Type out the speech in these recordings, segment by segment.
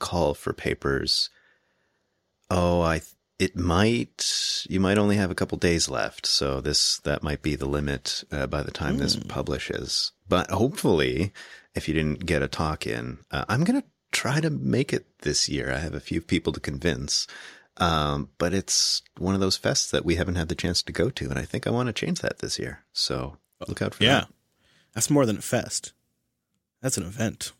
call for papers. You might only have a couple days left. So that might be the limit by the time this publishes. But hopefully, if you didn't get a talk in, I'm going to try to make it this year. I have a few people to convince. But it's one of those fests that we haven't had the chance to go to. And I think I want to change that this year. So look out for that. Yeah, that's more than a fest. That's an event.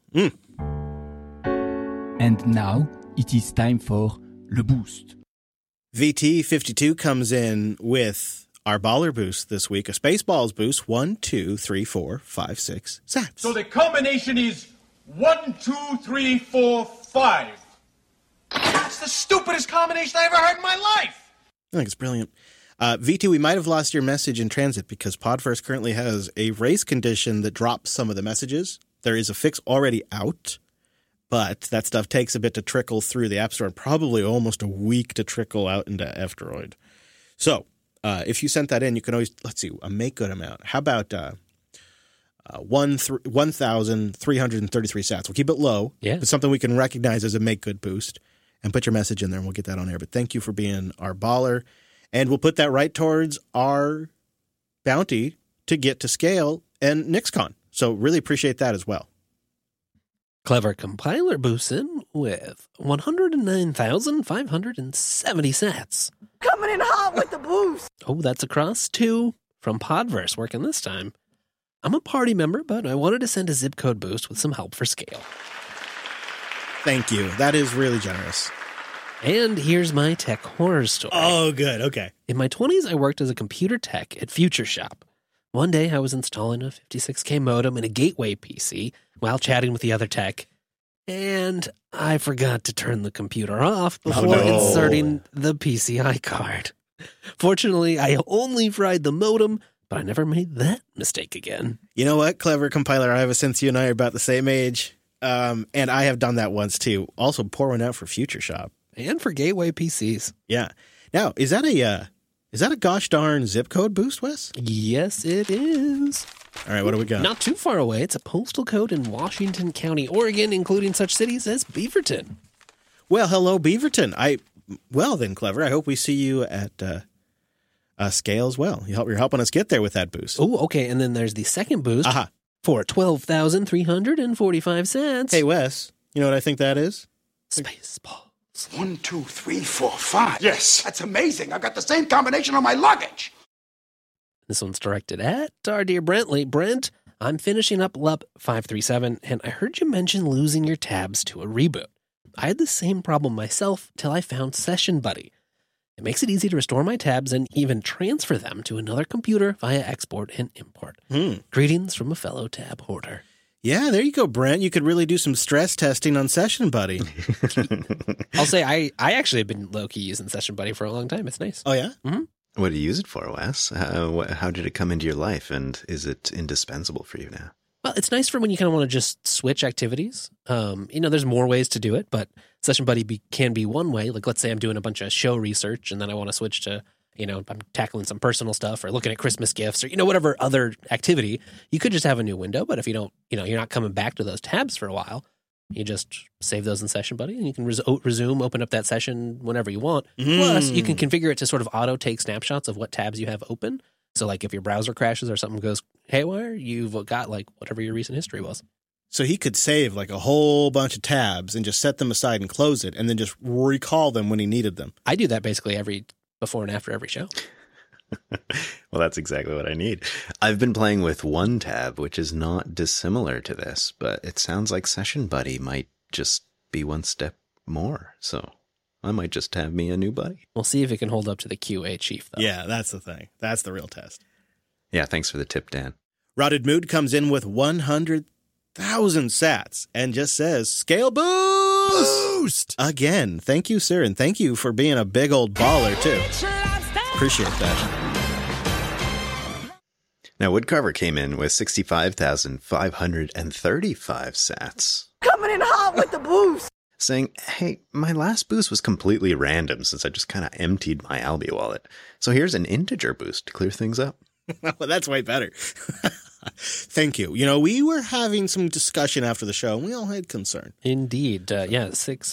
And now it is time for Le Boost. VT52 comes in with our baller boost this week, a Spaceballs boost, 1, 2, 3, 4, 5, 6 sats. So the combination is 1, 2, 3, 4, 5. That's the stupidest combination I ever heard in my life. I think it's brilliant. VT, we might have lost your message in transit because Podverse currently has a race condition that drops some of the messages. There is a fix already out, but that stuff takes a bit to trickle through the App Store and probably almost a week to trickle out into F-Droid. So if you sent that in, you can always, let's see, a make good amount. How about 1,333 sats? We'll keep it low. Yeah. It's something we can recognize as a make good boost and put your message in there and we'll get that on air. But thank you for being our baller. And we'll put that right towards our bounty to get to scale and NixCon. So really appreciate that as well. Clever Compiler boosts in with 109,570 sats. Coming in hot with the boost. Oh, that's across 2 from Podverse working this time. I'm a party member, but I wanted to send a zip code boost with some help for scale. Thank you. That is really generous. And here's my tech horror story. Oh, good. Okay. In my 20s, I worked as a computer tech at Future Shop. One day, I was installing a 56K modem in a gateway PC while chatting with the other tech, and I forgot to turn the computer off before inserting the PCI card. Fortunately, I only fried the modem, but I never made that mistake again. You know what, Clever Compiler? I have a sense you and I are about the same age, and I have done that once too. Also, pour one out for Future Shop. And for gateway PCs. Yeah. Now, is that a gosh darn zip code boost, Wes? Yes, it is. All right, what do we got? Not too far away. It's a postal code in Washington County, Oregon, including such cities as Beaverton. Well, hello, Beaverton. Well then, Clever, I hope we see you at scale as well. You're helping us get there with that boost. Oh, okay. And then there's the second boost for 12,345 cents. Hey, Wes, you know what I think that is? Spaceballs. 1, 2, 3, 4, 5. Yes. That's amazing. I've got the same combination on my luggage. This one's directed at our dear Brentley. Brent, I'm finishing up LUP 537, and I heard you mention losing your tabs to a reboot. I had the same problem myself till I found Session Buddy. It makes it easy to restore my tabs and even transfer them to another computer via export and import. Greetings from a fellow tab hoarder. Yeah, there you go, Brent. You could really do some stress testing on Session Buddy. I'll say I actually have been low-key using Session Buddy for a long time. It's nice. Oh, yeah? Mm-hmm. What do you use it for, Wes? How did it come into your life, and is it indispensable for you now? Well, it's nice for when you kind of want to just switch activities. There's more ways to do it, but Session Buddy can be one way. Like, let's say I'm doing a bunch of show research, and then I want to switch to, I'm tackling some personal stuff or looking at Christmas gifts or, whatever other activity. You could just have a new window, but if you don't, you're not coming back to those tabs for a while, you just save those in Session Buddy, and you can resume, open up that session whenever you want. Plus, you can configure it to sort of auto-take snapshots of what tabs you have open. So, like, if your browser crashes or something goes haywire, you've got, like, whatever your recent history was. So he could save, like, a whole bunch of tabs and just set them aside and close it and then just recall them when he needed them. I do that basically before and after every show. Well, that's exactly what I need. I've been playing with one tab, which is not dissimilar to this, but it sounds like Session Buddy might just be one step more. So I might just have me a new buddy. We'll see if it can hold up to the QA chief, though. Yeah, that's the thing. That's the real test. Yeah, thanks for the tip, Dan. Rotted Mood comes in with 100,000 sats and just says, scale boost! Again. Thank you, sir, and thank you for being a big old baller, too. Appreciate that. Now, Woodcarver came in with 65,535 sats. Coming in hot with the boost. Saying, hey, my last boost was completely random since I just kind of emptied my Albi wallet. So here's an integer boost to clear things up. Well, that's way better. Thank you. We were having some discussion after the show, and we all had concern. Indeed. 6